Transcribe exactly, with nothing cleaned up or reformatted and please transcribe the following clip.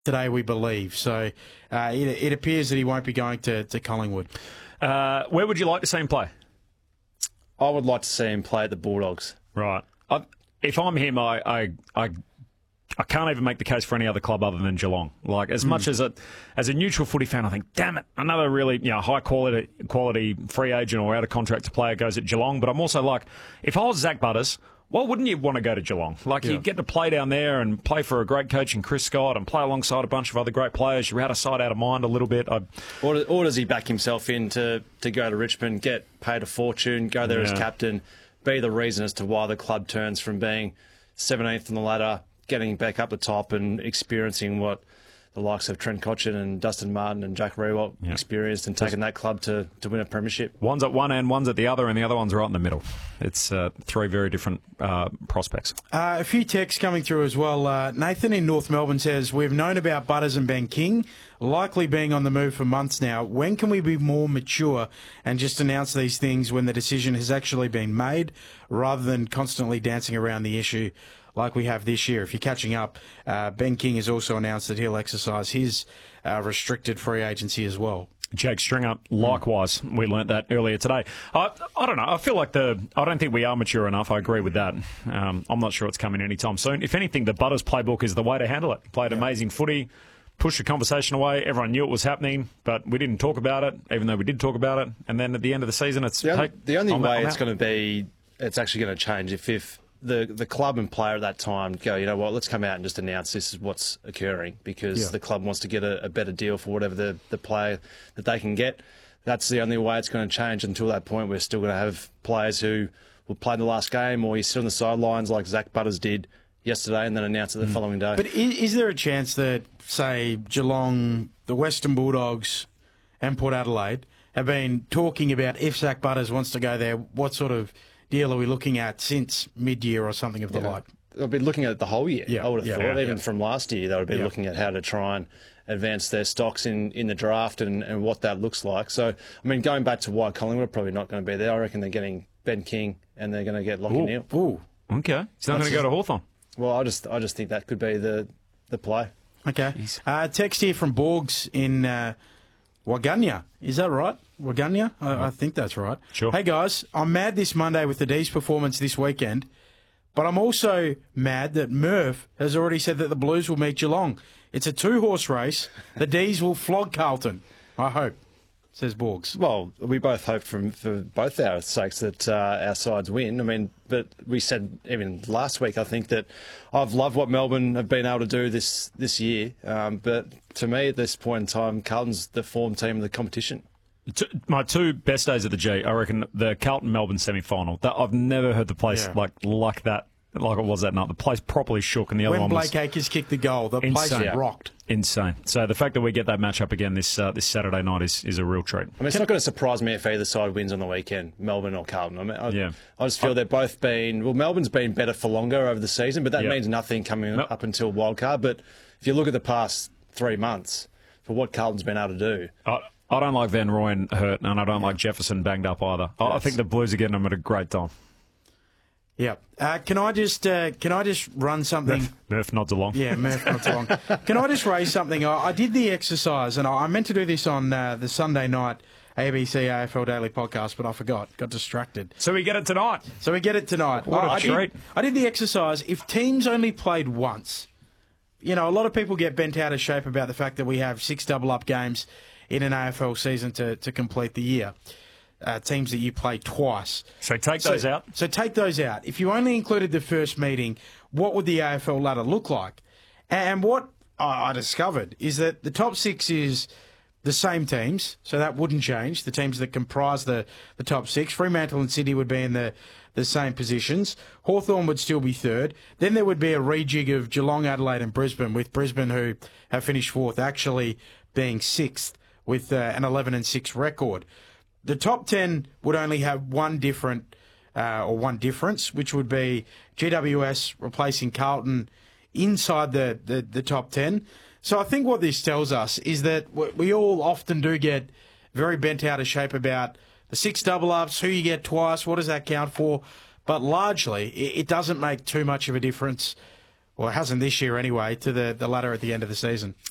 today, we believe. So uh, it, it appears that he won't be going to, to Collingwood. Uh, where would you like to see him play? I would like to see him play at the Bulldogs. Right. I, if I'm him, I, I, I, I can't even make the case for any other club other than Geelong. Like, as mm. much as a as a neutral footy fan, I think, damn it, another really you know high quality quality free agent or out of contract player goes at Geelong. But I'm also like, if I was Zach Butters, why wouldn't you want to go to Geelong? Like, yeah. you get to play down there and play for a great coach in Chris Scott and play alongside a bunch of other great players. You're out of sight, out of mind a little bit. I... Or, or does he back himself in to, to go to Richmond, get paid a fortune, go there yeah. as captain, be the reason as to why the club turns from being seventeenth on the ladder, getting back up the top and experiencing what the likes of Trent Cotchin and Dustin Martin and Jack Rewalt yeah. experienced and taking that club to, to win a premiership. One's at one end, one's at the other, and the other one's right in the middle. It's uh, three very different uh, prospects. Uh, a few texts coming through as well. Uh, Nathan in North Melbourne says, we've known about Butters and Ben King, likely being on the move for months now. When can we be more mature and just announce these things when the decision has actually been made, rather than constantly dancing around the issue like we have this year? If you're catching up, uh, Ben King has also announced that he'll exercise his uh, restricted free agency as well. Jake Stringer, likewise. Mm. We learnt that earlier today. I, I don't know. I feel like the. I don't think we are mature enough. I agree with that. Um, I'm not sure it's coming anytime soon. If anything, the Butters playbook is the way to handle it. Played yeah. amazing footy, pushed the conversation away. Everyone knew it was happening, but we didn't talk about it, even though we did talk about it. And then at the end of the season, it's... The only, hey, the only I'm, way I'm it's going to be... It's actually going to change if... if The, the club and player at that time go, you know what, let's come out and just announce this is what's occurring, because yeah. the club wants to get a, a better deal for whatever the, the player that they can get. That's the only way it's going to change. Until that point, we're still going to have players who will play the last game, or you sit on the sidelines like Zach Butters did yesterday and then announce it the mm. following day. But is, is there a chance that, say, Geelong, the Western Bulldogs and Port Adelaide have been talking about, if Zach Butters wants to go there, what sort of deal are we looking at since mid-year or something of the yeah. like? They'll be looking at it the whole year, yeah. I would have yeah. thought. Yeah. Even yeah. from last year, they would be yeah. looking at how to try and advance their stocks in, in the draft and, and what that looks like. So, I mean, going back to why Collingwood are probably not going to be there, I reckon they're getting Ben King and they're going to get Lachie Neale. Ooh, okay. He's not going to go to Hawthorn. Well, I just I just think that could be the, the play. Okay. Uh, text here from Borgs in uh, Waganya. Is that right? Waganya? I, I think that's right. Sure. Hey, guys, I'm mad this Monday with the D's performance this weekend, but I'm also mad that Murph has already said that the Blues will meet Geelong. It's a two-horse race. The D's will flog Carlton. I hope, says Borgs. Well, we both hope for, for both our sakes that uh, our sides win. I mean, but we said even last week, I think, that I've loved what Melbourne have been able to do this, this year. Um, but to me, at this point in time, Carlton's the form team of the competition. My two best days at the G, I reckon the Carlton-Melbourne semi-final. That, I've never heard the place yeah. like like that, like it was that night. The place properly shook, and the other when one Blake was... When Blake Acres kicked the goal, the insane. place rocked. Insane. So the fact that we get that match-up again this uh, this Saturday night is, is a real treat. I mean, it's not going to surprise me if either side wins on the weekend, Melbourne or Carlton. I mean, I, yeah. I just feel I, they've both been... Well, Melbourne's been better for longer over the season, but that yeah. means nothing coming nope. up until wildcard. But if you look at the past three months, for what Carlton's been able to do... I, I don't like Van Rooyen hurt, and I don't yeah. like Jefferson banged up either. I, I think the Blues are getting them at a great time. Yeah. Uh, can I just uh, can I just run something? Murph, Murph nods along. Yeah, Murph nods along. Can I just raise something? I, I did the exercise, and I, I meant to do this on uh, the Sunday night A B C A F L Daily podcast, but I forgot. Got distracted. So we get it tonight. So we get it tonight. What I, a I treat. Did, I did the exercise. If teams only played once, you know, a lot of people get bent out of shape about the fact that we have six double-up games in an A F L season to, to complete the year. Uh, teams that you play twice. So take so, those out. So take those out. If you only included the first meeting, what would the A F L ladder look like? And what I discovered is that the top six is the same teams, so that wouldn't change. The teams that comprise the, the top six. Fremantle and Sydney would be in the, the same positions. Hawthorn would still be third. Then there would be a rejig of Geelong, Adelaide and Brisbane, with Brisbane, who have finished fourth, actually being sixth with uh, an eleven and six record. The top ten would only have one different uh, or one difference, which would be G W S replacing Carlton inside the, the, the top ten. So I think what this tells us is that we all often do get very bent out of shape about the six double-ups, who you get twice, what does that count for? But largely, it doesn't make too much of a difference, or it hasn't this year anyway, to the, the ladder at the end of the season.